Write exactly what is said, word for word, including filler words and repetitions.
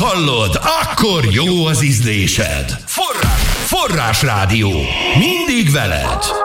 hallod, akkor jó az ízlésed. Forrás, Forrás Rádió. Mindig veled.